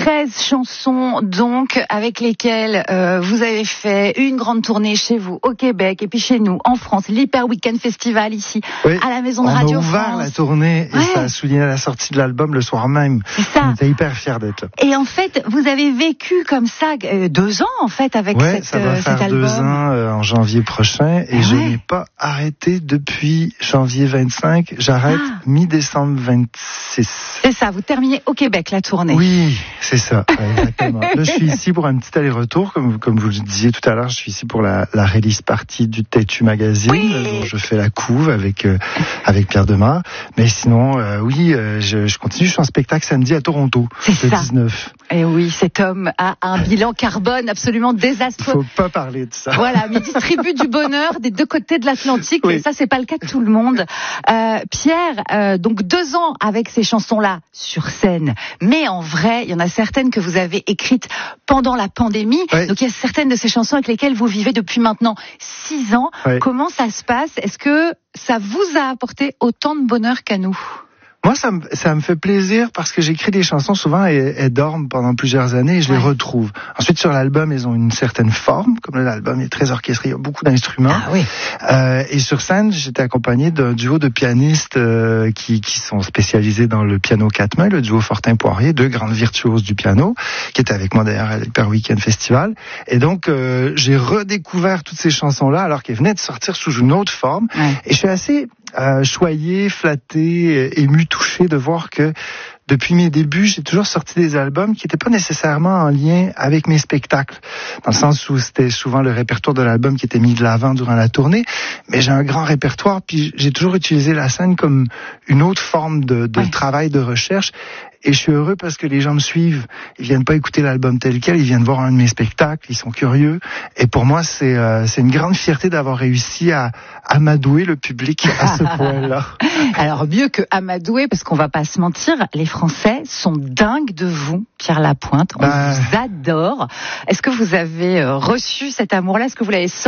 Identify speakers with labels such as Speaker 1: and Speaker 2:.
Speaker 1: 13 chansons donc avec lesquelles vous avez fait une grande tournée chez vous au Québec et puis chez nous en France, l'Hyper Weekend Festival ici à la Maison de Radio France.
Speaker 2: On a ouvert la tournée et ça a souligné la sortie de l'album le soir même. On était hyper fiers d'être là.
Speaker 1: Et en fait, vous avez vécu comme ça 2 ans en fait avec
Speaker 2: ça va faire
Speaker 1: cet album.
Speaker 2: 2 ans en janvier prochain et je n'ai pas arrêté depuis janvier 25. J'arrête mi-décembre 26.
Speaker 1: C'est ça, vous terminez au Québec la tournée.
Speaker 2: Oui, c'est ça, exactement. Là, je suis ici pour un petit aller-retour, comme vous le disiez tout à l'heure, je suis ici pour la release party du Têtu Magazine, dont je fais la couve avec Pierre Demar. Mais sinon, je continue, je suis en spectacle samedi à Toronto, le 19.
Speaker 1: Et oui, cet homme a un bilan carbone absolument désastreux.
Speaker 2: Faut pas parler de ça.
Speaker 1: Voilà, mais il distribue du bonheur des 2 côtés de l'Atlantique, et ça, c'est pas le cas de tout le monde. Pierre, donc 2 ans avec ces chansons-là sur scène, mais en vrai, il y en a certaines que vous avez écrites pendant la pandémie. Donc il y a certaines de ces chansons avec lesquelles vous vivez depuis maintenant 6 ans. Comment ça se passe? Est-ce que ça vous a apporté autant de bonheur qu'à nous?
Speaker 2: Moi, ça me fait plaisir parce que j'écris des chansons souvent et elles dorment pendant plusieurs années et je les retrouve. Ensuite, sur l'album, elles ont une certaine forme, comme l'album est très orchestré, il y a beaucoup d'instruments. Et sur scène, j'étais accompagné d'un duo de pianistes qui sont spécialisés dans le piano 4 mains, le duo Fortin-Poirier, 2 grandes virtuoses du piano, qui étaient avec moi d'ailleurs à l'Hyper Weekend Festival. Et donc, j'ai redécouvert toutes ces chansons-là alors qu'elles venaient de sortir sous une autre forme. Et je suis assez choyé, flatté, ému, touché de voir que depuis mes débuts, j'ai toujours sorti des albums qui n'étaient pas nécessairement en lien avec mes spectacles, dans le sens où c'était souvent le répertoire de l'album qui était mis de l'avant durant la tournée, mais j'ai un grand répertoire, puis j'ai toujours utilisé la scène comme une autre forme de travail, de recherche. Et je suis heureux parce que les gens me suivent. Ils viennent pas écouter l'album tel quel, ils viennent voir un de mes spectacles, ils sont curieux. Et pour moi, c'est une grande fierté d'avoir réussi à amadouer le public à ce point-là.
Speaker 1: Alors mieux que amadouer, parce qu'on va pas se mentir, les Français sont dingues de vous, Pierre Lapointe. On vous adore. Est-ce que vous avez reçu cet amour-là? Est-ce que vous l'avez senti